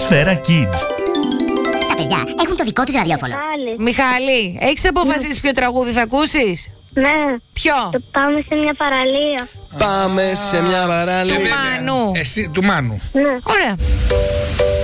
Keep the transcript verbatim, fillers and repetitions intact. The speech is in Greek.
Σφαίρα Kids. Τα παιδιά έχουν το δικό τους ραδιόφωνο. Μιχάλη. Μιχάλη, έχεις αποφασίσει ποιο τραγούδι θα ακούσεις? Ναι. Ποιο? Το πάμε σε μια παραλία. Πάμε σε μια παραλία. Του Μάνου. Εσύ, του Μάνου. Ναι. Ωραία.